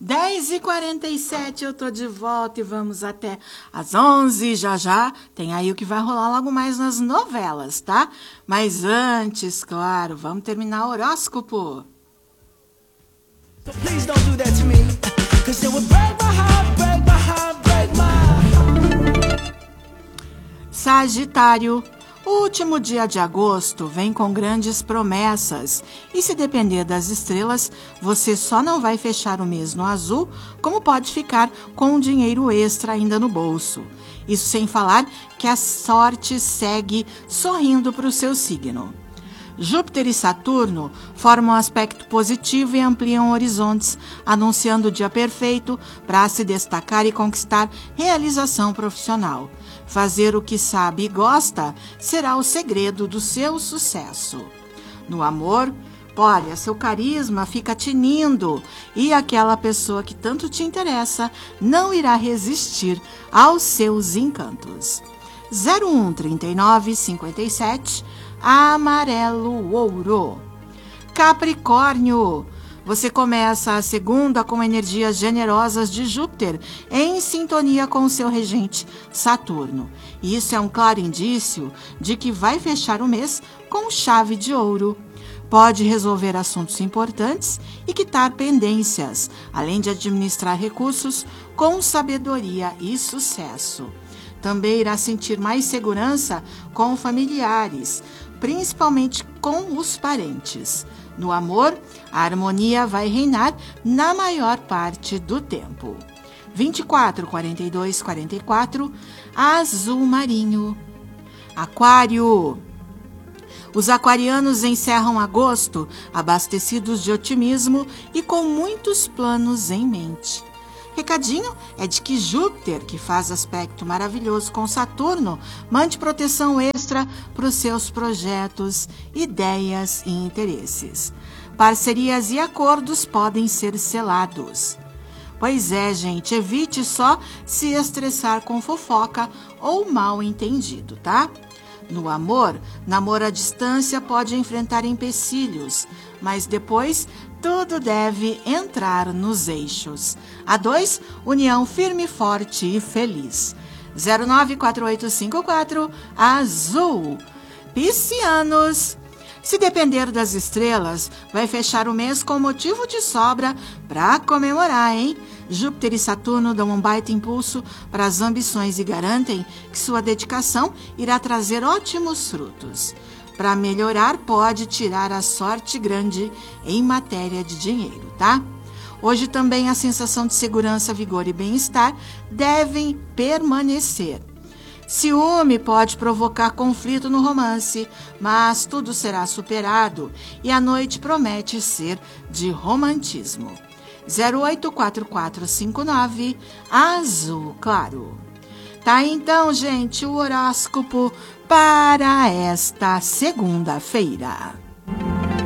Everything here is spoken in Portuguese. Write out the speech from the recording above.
10h47, eu tô de volta e vamos até às 11 já. Tem aí o que vai rolar logo mais nas novelas, tá? Mas antes, claro, vamos terminar o horóscopo. So please don't do that to me, 'cause it would break my heart, break my heart, break my heart. Sagitário. O último dia de agosto vem com grandes promessas e, se depender das estrelas, você só não vai fechar o mês no azul, como pode ficar com um dinheiro extra ainda no bolso. Isso sem falar que a sorte segue sorrindo para o seu signo. Júpiter e Saturno formam um aspecto positivo e ampliam horizontes, anunciando o dia perfeito para se destacar e conquistar realização profissional. Fazer o que sabe e gosta será o segredo do seu sucesso. No amor, olha, seu carisma fica tinindo e aquela pessoa que tanto te interessa não irá resistir aos seus encantos. 013957 amarelo ouro. Capricórnio. Você começa a segunda com energias generosas de Júpiter em sintonia com o seu regente Saturno. E isso é um claro indício de que vai fechar o mês com chave de ouro. Pode resolver assuntos importantes e quitar pendências, além de administrar recursos com sabedoria e sucesso. Também irá sentir mais segurança com familiares, principalmente com os parentes. No amor, a harmonia vai reinar na maior parte do tempo. 24, 42, 44, azul marinho. Aquário. Os aquarianos encerram agosto abastecidos de otimismo e com muitos planos em mente. Recadinho é de que Júpiter, que faz aspecto maravilhoso com Saturno, mande proteção extra para os seus projetos, ideias e interesses. Parcerias e acordos podem ser selados. Pois é, gente, evite só se estressar com fofoca ou mal entendido, tá? No amor, namoro à distância pode enfrentar empecilhos, mas depois tudo deve entrar nos eixos. A 2, união firme, forte e feliz. 094854, azul. Piscianos. Se depender das estrelas, vai fechar o mês com motivo de sobra para comemorar, hein? Júpiter e Saturno dão um baita impulso para as ambições e garantem que sua dedicação irá trazer ótimos frutos. Para melhorar, pode tirar a sorte grande em matéria de dinheiro, tá? Hoje também a sensação de segurança, vigor e bem-estar devem permanecer. Ciúme pode provocar conflito no romance, mas tudo será superado e a noite promete ser de romantismo. 084459, azul claro. Tá então, gente, o horóscopo para esta segunda-feira.